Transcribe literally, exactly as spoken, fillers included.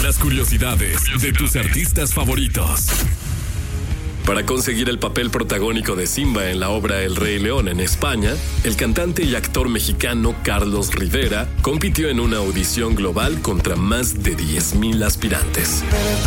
Las curiosidades de tus artistas favoritos. Para conseguir el papel protagónico de Simba en la obra El Rey León en España, el cantante y actor mexicano Carlos Rivera compitió en una audición global contra más de diez mil aspirantes.